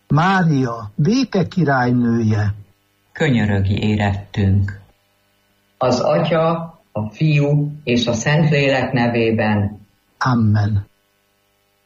Mária, béke királynője, könyörögj érettünk. Az Atya, a Fiú és a Szentlélek nevében. Amen.